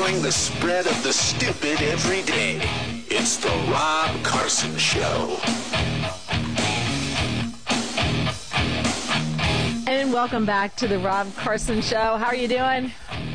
slowing the spread of the stupid every day. It's the Rob Carson Show. And welcome back to the Rob Carson Show. How are you doing?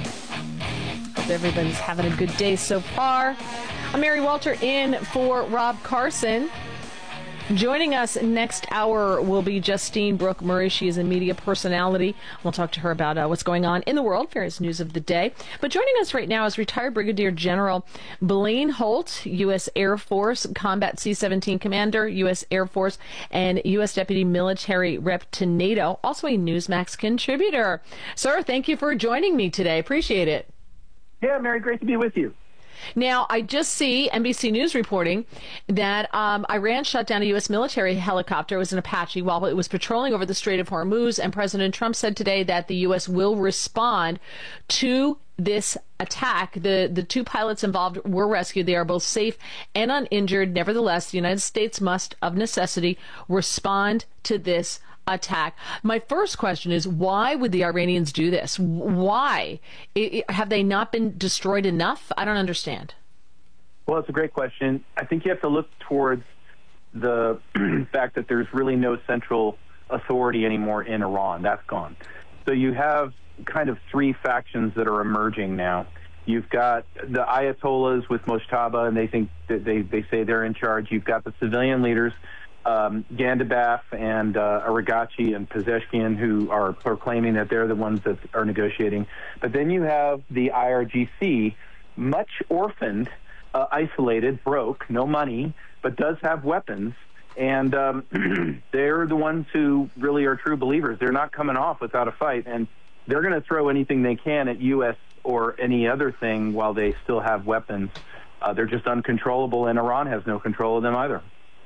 Hope everybody's having a good day so far. I'm Mary Walter in for Rob Carson. Joining us next hour will be Justine Brooke Murray. She is a media personality. We'll talk to her about what's going on in the world, various news of the day. But joining us right now is retired Brigadier General Blaine Holt, U.S. Air Force Combat C-17 Commander, U.S. Air Force, and U.S. Deputy Military Rep to NATO, also a Newsmax contributor. Sir, thank you for joining me today. Appreciate it. Yeah, Mary, great to be with you. Now, I just see NBC News reporting that Iran shot down a U.S. military helicopter. It was an Apache while it was patrolling over the Strait of Hormuz. And President Trump said today that the U.S. will respond to this attack. The two pilots involved were rescued. They are both safe and uninjured. Nevertheless, the United States must, of necessity, respond to this attack. My first question is, why would the Iranians do this? Why? Have they not been destroyed enough? I don't understand. Well, it's a great question. I think you have to look towards the fact that there's really no central authority anymore in Iran. That's gone. So you have kind of three factions that are emerging now. You've got the Ayatollahs with Mojtaba, and they think that they say they're in charge. You've got the civilian leaders, Gandabaf and Aragachi and Pezeshkian, who are proclaiming that they're the ones that are negotiating. But then you have the IRGC, much orphaned, isolated, broke, no money, but does have weapons. And they're the ones who really are true believers. They're not coming off without a fight, and they're going to throw anything they can at U.S. or any other thing while they still have weapons. They're just uncontrollable, and Iran has no control of them either.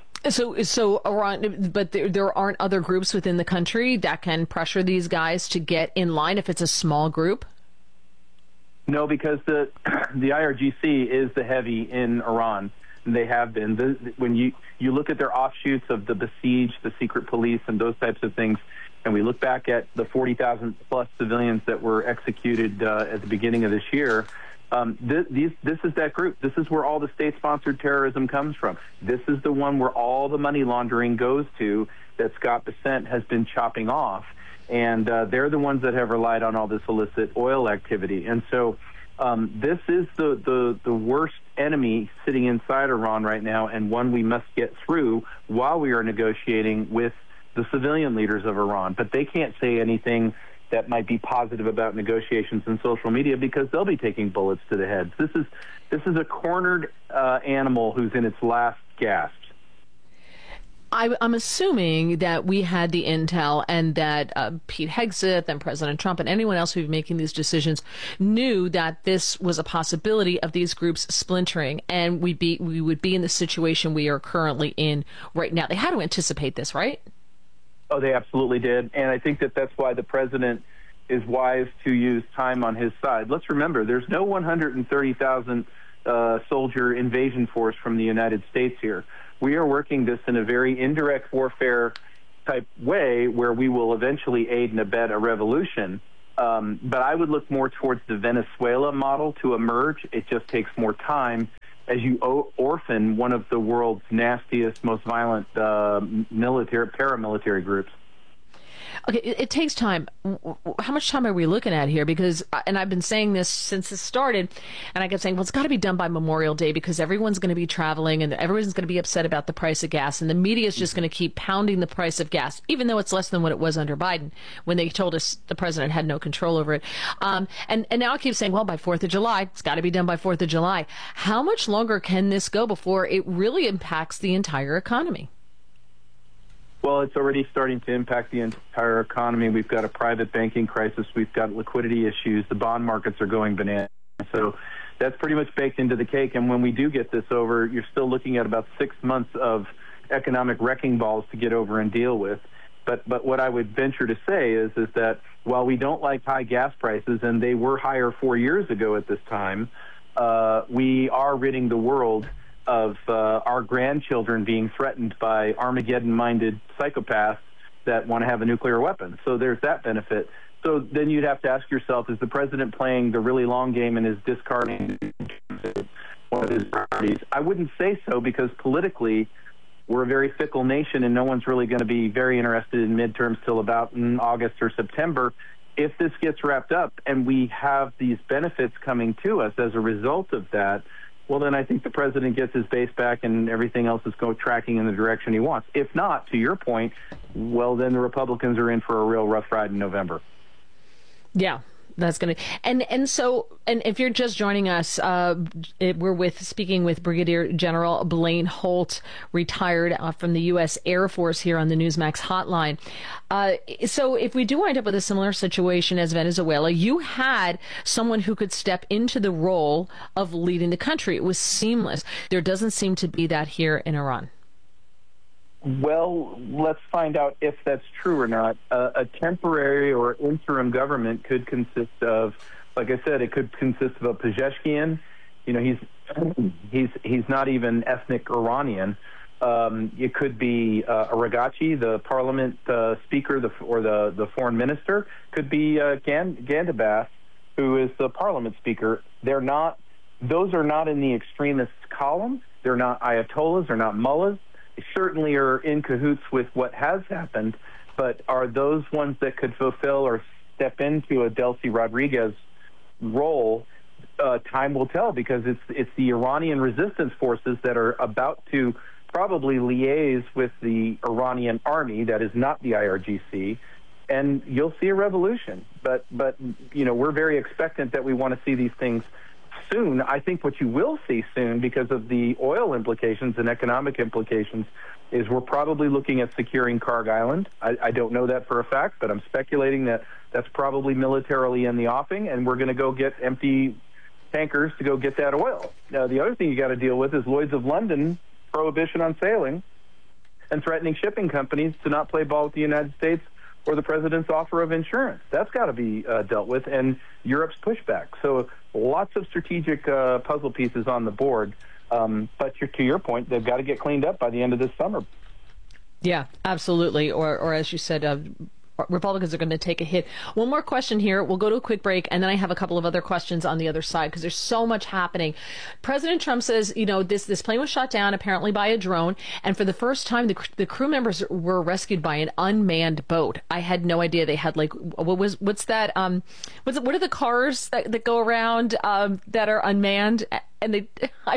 So Iran, but there aren't other groups within the country that can pressure these guys to get in line if it's a small group? No, because the IRGC is the heavy in Iran. They have been. When you look at their offshoots of the Basij, the secret police, and those types of things, and we look back at the 40,000 plus civilians that were executed at the beginning of this year, this is that group. This is where all the state-sponsored terrorism comes from. This is the one where all the money laundering goes to that Scott Bessent has been chopping off. And they're the ones that have relied on all this illicit oil activity. And so this is the worst enemy sitting inside Iran right now, and one we must get through while we are negotiating with the civilian leaders of Iran. But they can't say anything that might be positive about negotiations in social media because they'll be taking bullets to the heads. This is a cornered animal who's in its last gasp. I'm assuming that we had the intel and that Pete Hegseth and President Trump and anyone else who's making these decisions knew that this was a possibility of these groups splintering, and we would be in the situation we are currently in right now. They had to anticipate this, right? Oh, they absolutely did. And I think that that's why the president is wise to use time on his side. Let's remember, there's no 130,000 soldier invasion force from the United States here. We are working this in a very indirect warfare type way where we will eventually aid and abet a revolution. But I would look more towards the Venezuela model to emerge. It just takes more time as you orphan one of the world's nastiest, most violent paramilitary groups. Okay, it takes time. How much time are we looking at here? Because, and I've been saying this since it started, and I kept saying, well, it's got to be done by Memorial Day because everyone's going to be traveling and everyone's going to be upset about the price of gas, and the media is just going to keep pounding the price of gas, even though it's less than what it was under Biden when they told us the president had no control over it. And now I keep saying, well, by 4th of July, it's got to be done by 4th of July. How much longer can this go before it really impacts the entire economy? Well, it's already starting to impact the entire economy. We've got a private banking crisis. We've got liquidity issues. The bond markets are going bananas. So that's pretty much baked into the cake. And when we do get this over, you're still looking at about 6 months of economic wrecking balls to get over and deal with. But what I would venture to say is that while we don't like high gas prices, and they were higher 4 years ago at this time, we are ridding the world of our grandchildren being threatened by Armageddon-minded psychopaths that want to have a nuclear weapon. So there's that benefit. So then you'd have to ask yourself, is the president playing the really long game and is discarding one of his priorities? I wouldn't say so, because politically we're a very fickle nation and no one's really going to be very interested in midterms till about in August or September. If this gets wrapped up and we have these benefits coming to us as a result of that, well, then I think the president gets his base back and everything else is tracking in the direction he wants. If not, to your point, well, then the Republicans are in for a real rough ride in November. Yeah, that's going to, and if you're just joining us, we're speaking with Brigadier General Blaine Holt, retired from the U.S. Air Force, here on the Newsmax hotline. So if we do wind up with a similar situation as Venezuela, you had someone who could step into the role of leading the country. It was seamless. There doesn't seem to be that here in Iran. Well, let's find out if that's true or not. A temporary or interim government could consist of, like I said, it could consist of a Pezeshkian. You know, he's not even ethnic Iranian. It could be a Regachi, the parliament speaker, or the foreign minister. Could be Gandabas, who is the parliament speaker. They're not; those are not in the extremist column. They're not ayatollahs. They're not mullahs. They certainly are in cahoots with what has happened, but are those ones that could fulfill or step into a Delcy Rodriguez role? Time will tell, because it's the Iranian resistance forces that are about to probably liaise with the Iranian army that is not the IRGC, and you'll see a revolution. But you know, we're very expectant that we want to see these things soon. I think what you will see soon, because of the oil implications and economic implications, is we're probably looking at securing Karg Island. I don't know that for a fact, but I'm speculating that that's probably militarily in the offing, and we're going to go get empty tankers to go get that oil. Now, the other thing you got to deal with is Lloyd's of London prohibition on sailing and threatening shipping companies to not play ball with the United States or the president's offer of insurance. That's got to be dealt with, and Europe's pushback. So lots of strategic puzzle pieces on the board. But to your point, they've got to get cleaned up by the end of this summer. Yeah, absolutely. Or as you said, Republicans are going to take a hit. One more question here. We'll go to a quick break, and then I have a couple of other questions on the other side, because there's so much happening. President Trump says, you know, this plane was shot down apparently by a drone, and for the first time, the crew members were rescued by an unmanned boat. I had no idea they had, like, what's that? What are the cars that go around that are unmanned? And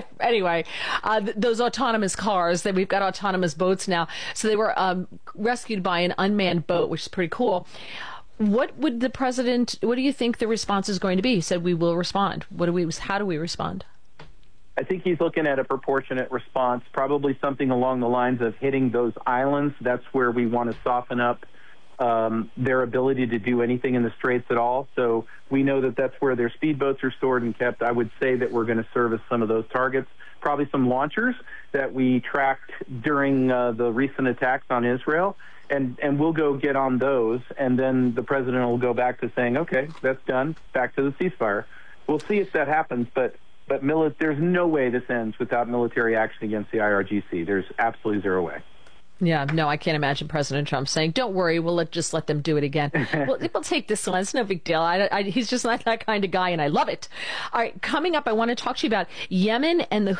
those autonomous cars, that we've got autonomous boats now. So they were rescued by an unmanned boat, which is pretty cool. What do you think the response is going to be? He said, we will respond. How do we respond? I think he's looking at a proportionate response, probably something along the lines of hitting those islands. That's where we want to soften up their ability to do anything in the Straits at all. So we know that that's where their speedboats are stored and kept. I would say that we're going to service some of those targets, probably some launchers that we tracked during the recent attacks on Israel, and we'll go get on those, and then the president will go back to saying, okay, that's done, back to the ceasefire. We'll see if that happens, but there's no way this ends without military action against the IRGC. There's absolutely zero way. Yeah, no, I can't imagine President Trump saying, don't worry, we'll just let them do it again. We'll take this one. It's no big deal. He's just not that kind of guy, and I love it. All right, coming up, I want to talk to you about Yemen and the